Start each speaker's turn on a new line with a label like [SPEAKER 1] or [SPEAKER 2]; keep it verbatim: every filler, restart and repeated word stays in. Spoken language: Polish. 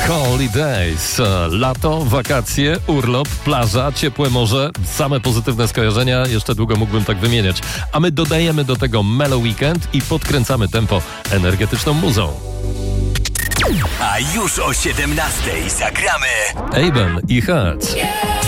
[SPEAKER 1] Holidays. Lato, wakacje, urlop, plaża, ciepłe morze, same pozytywne skojarzenia, jeszcze długo mógłbym tak wymieniać. A my dodajemy do tego Mellow Weekend i podkręcamy tempo energetyczną muzą.
[SPEAKER 2] A już o siedemnastej zagramy
[SPEAKER 1] Aben i Hertz.